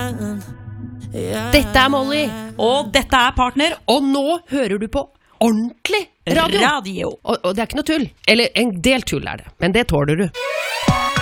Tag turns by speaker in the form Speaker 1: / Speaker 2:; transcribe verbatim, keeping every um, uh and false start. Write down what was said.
Speaker 1: Dette er Molly.
Speaker 2: Og dette er Partner.
Speaker 1: Og nå hører du på ordentlig radio.
Speaker 2: Radio.
Speaker 1: Og, og det er ikke noe tull. Eller en del tull er det, men det tåler du.